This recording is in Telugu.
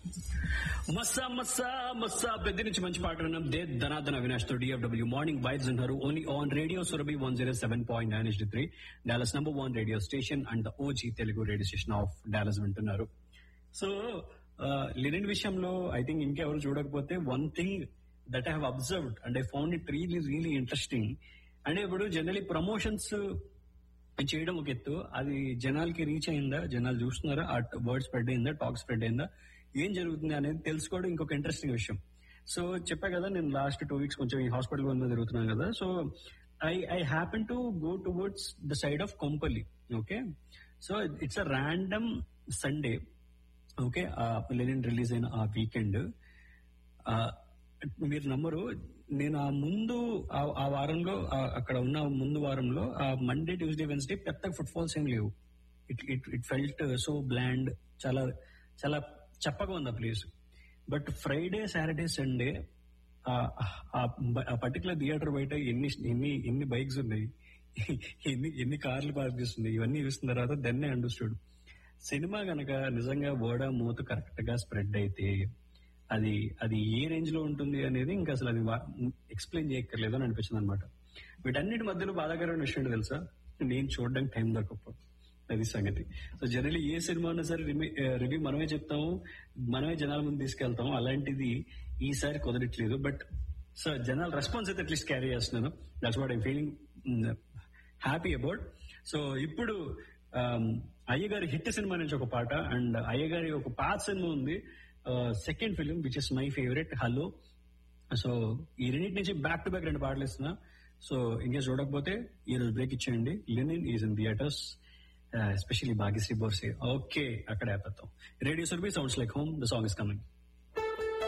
మస్సా మస్సా మస్సా పెద్ద నుంచి మంచి పాట విన్నాం. దే ధనాధన అవినాష్ తో DFW మార్నింగ్ వైబ్స్ అంటారు. Only on radio Surabhi 107.9 HD3 Dallas #1 radio station and the OG Telugu radio station of Dallas వింటున్నారు. సో లినెన్ విషయంలో ఐ థింక్ ఇంకెవరు చూడకపోతే one thing that I have observed and I found it really interesting. అంటే ఇప్పుడు జనరలీ ప్రమోషన్స్ చేయడం ఒక ఎత్తు, అది జనాలకి రీచ్ అయిందా, జనాలు చూస్తున్నారా, ఆ వర్డ్ స్ప్రెడ్ అయిందా, టాక్ స్ప్రెడ్ అయిందా, ఏం జరుగుతుంది అనేది తెలుసుకోవడం ఇంకొక ఇంట్రెస్టింగ్ విషయం. సో చెప్పా కదా, నేను లాస్ట్ 2 weeks కొంచెం ఈ హాస్పిటల్ వల్ల తిరుగుతున్నాను కదా. So I happen to go towards the side of Kompally. Okay, so it's a random Sunday. Okay, Lenin release అయిన ఆ వీకెండ్, మీరు నమ్మరు, నేను ఆ ముందు ఆ వారంలో అక్కడ ఉన్న ముందు వారంలో ఆ మండే ట్యూస్డే వెన్స్డే పెద్ద ఫుట్ ఫాల్స్ ఏం లేవు. ఇట్ ఫెల్ట్ సో బ్లాండ్, చాలా చాలా చప్పగా ఉంది ఆ place. But Friday Saturday Sunday ఆ పర్టికులర్ థియేటర్ బయట ఎన్ని బైక్స్ ఉన్నాయి, ఎన్ని కార్లు పార్క్ చేస్తుంది, ఇవన్నీ చూసిన తర్వాత దెన్నే అండర్స్టూడ్ సినిమా గనక నిజంగా వర్డ్ ఆఫ్ మౌత్ కరెక్ట్ గా స్ప్రెడ్ అయితే అది ఏ రేంజ్ లో ఉంటుంది అనేది ఇంకా అసలు అది ఎక్స్ప్లెయిన్ చేయక్కర్లేదు అని అనిపించింది అనమాట. వీటన్నిటి మధ్యలో బాధాకరమైన విషయం ఏంటో తెలుసా, నేను చూడడానికి టైం దొరకకపోవడం, అది సంగతి. సో జనరల్లీ ఏ సినిమా ఉన్నా సరే రివ్యూ మనమే చెప్తాము, మనమే జనాల ముందు తీసుకెళ్తాము. అలాంటిది ఈసారి కుదరట్లేదు. బట్ సో జనాల రెస్పాన్స్ అయితే అట్లీస్ట్ క్యారీ చేస్తున్నాను. That's what I'm feeling happy about. So ఇప్పుడు అయ్యగారి హిట్ సినిమా నుంచి ఒక పాట, అండ్ అయ్యగారి ఒక పాత సినిమా ఉంది, second film which is my favourite, hello. So ఈ రెండింటి నుంచి బ్యాక్ టు బ్యాక్ 2 పాటలు ఇస్తున్నా. సో ఇంకా చూడకపోతే ఈ రోజు బ్రేక్ ఇచ్చేయండి. Lenin is in theatres, especially Bhagyashree Borse. Okay, అక్కడ ఆపేద్దాం. Radio Surabhi sounds like home, the song is coming.